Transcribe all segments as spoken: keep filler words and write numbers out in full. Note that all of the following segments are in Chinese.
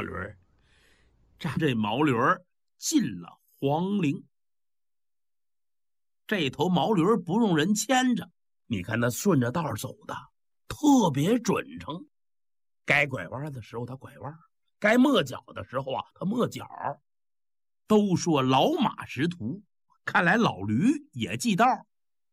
驴儿。扎这毛驴儿进了皇陵。这头毛驴儿不用人牵着，你看它顺着道走的特别准成，该拐弯的时候它拐弯，该没脚的时候啊它没脚。都说老马识途，看来老驴也记道。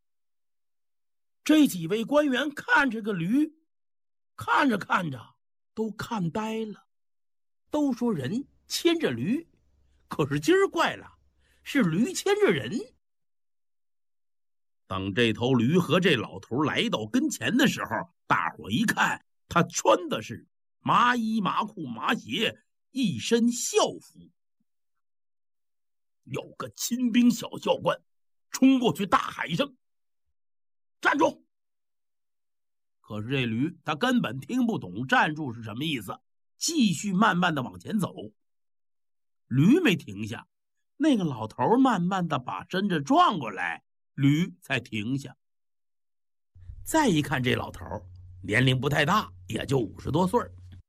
这几位官员看这个驴，看着看着都看呆了。都说人牵着驴，可是今儿怪了，是驴牵着人。等这头驴和这老头来到跟前的时候，大伙一看，他穿的是麻衣麻裤麻鞋，一身校服。有个亲兵小校官冲过去大喊一声：“站住！”可是这驴他根本听不懂站住是什么意思，继续慢慢的往前走。驴没停下，那个老头慢慢的把身子转过来，驴才停下。再一看这老头年龄不太大，也就五十多岁。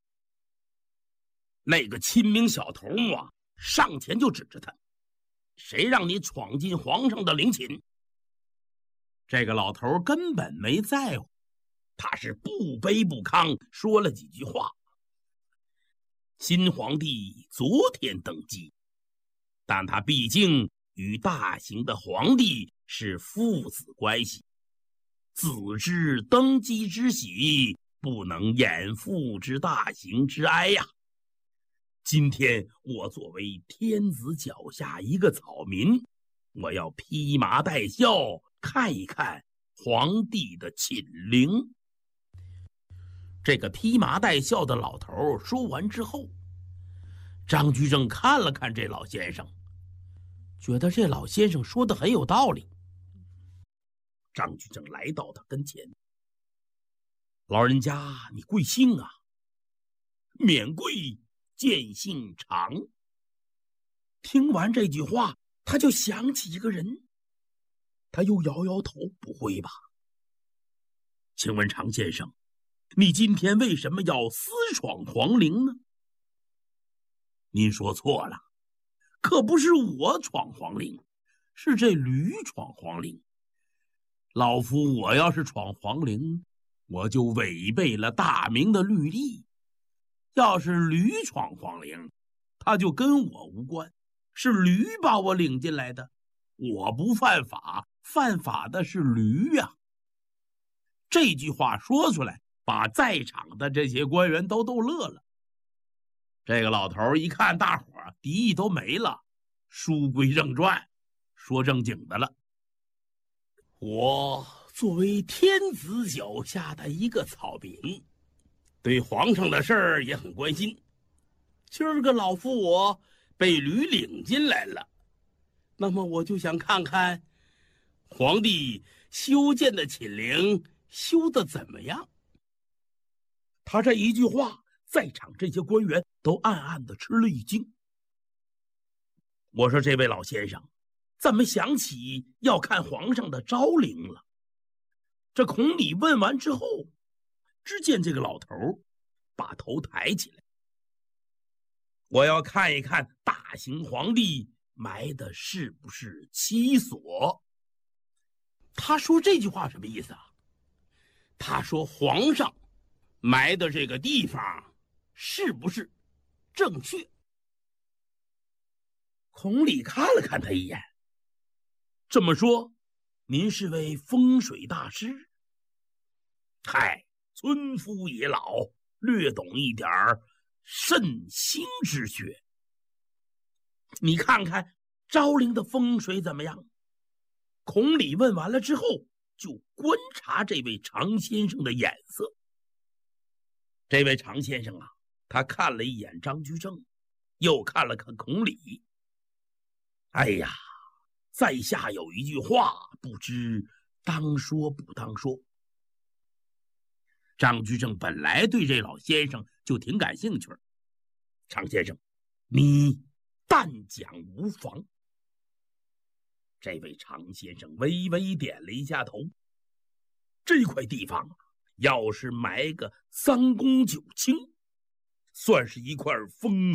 那个亲兵小头目啊，上前就指着他：“谁让你闯进皇上的陵寝？”这个老头根本没在乎，他是不卑不亢，说了几句话。新皇帝昨天登基，但他毕竟与大行的皇帝是父子关系，子之登基之喜，不能掩父之大行之哀呀。今天我作为天子脚下一个草民，我要披麻戴孝，看一看皇帝的寝陵。这个披麻戴孝的老头说完之后，张居正看了看这老先生，觉得这老先生说的很有道理。张居正来到他跟前：“老人家，你贵姓啊？”“免贵，见姓常。”听完这句话，他就想起一个人，他又摇摇头：“不会吧？请问常先生，你今天为什么要私闯皇陵呢？”“您说错了，可不是我闯皇陵，是这驴闯皇陵。老夫我要是闯皇陵，我就违背了大明的律例。要是驴闯皇陵，他就跟我无关，是驴把我领进来的，我不犯法，犯法的是驴呀。”这句话说出来，把在场的这些官员都逗乐了。这个老头一看大伙儿敌意都没了，书归正传，说正经的了。我作为天子脚下的一个草民，对皇上的事儿也很关心。今儿个老夫我被驴领进来了，那么我就想看看皇帝修建的寝陵修得怎么样。他这一句话，在场这些官员都暗暗的吃了一惊。我说：“这位老先生，怎么想起要看皇上的昭陵了？”这孔鲤问完之后，只见这个老头把头抬起来：“我要看一看大行皇帝埋的是不是七所。”他说这句话什么意思啊？他说皇上埋的这个地方是不是正确？孔鲤看了看他一眼：“这么说，您是位风水大师？”“嗨，村夫也老，略懂一点慎星之学。你看看昭陵的风水怎么样？”孔鲤问完了之后，就观察这位常先生的眼色。这位常先生啊，他看了一眼张居正，又看了看孔鲤。哎呀，在下有一句话，不知当说不当说。张居正本来对这老先生就挺感兴趣，常先生，你但讲无妨。这位常先生微微点了一下头。这块地方要是埋个三公九卿，算是一块风